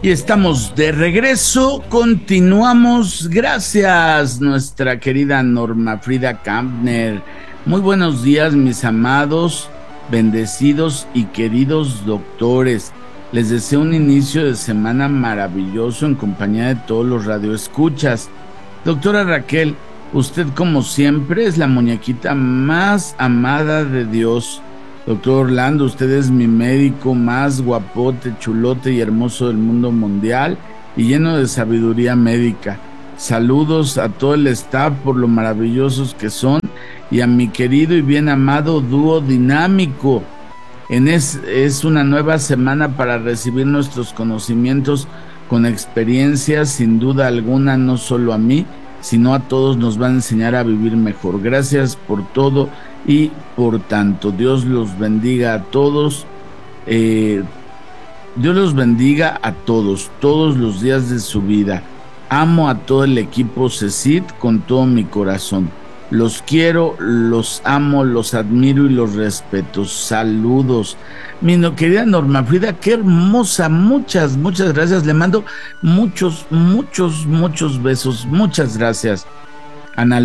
Y estamos de regreso, continuamos. Gracias, nuestra querida Norma Frida Kampner. Muy buenos días, mis amados, bendecidos y queridos doctores. Les deseo un inicio de semana maravilloso en compañía de todos los radioescuchas. Doctora Raquel, usted como siempre es la muñequita más amada de Dios. Doctor Orlando, usted es mi médico más guapote, chulote y hermoso del mundo mundial y lleno de sabiduría médica. Saludos a todo el staff por lo maravillosos que son y a mi querido y bien amado dúo dinámico. Es una nueva semana para recibir nuestros conocimientos con experiencias, sin duda alguna, no solo a mí, sino a todos nos van a enseñar a vivir mejor. Gracias por todo y por tanto. Dios los bendiga a todos. Dios los bendiga a todos, todos los días de su vida. Amo a todo el equipo CECID con todo mi corazón. Los quiero, los amo, los admiro y los respeto. Saludos. Mi querida Norma Frida, qué hermosa. Muchas gracias. Le mando muchos besos. Muchas gracias. Ana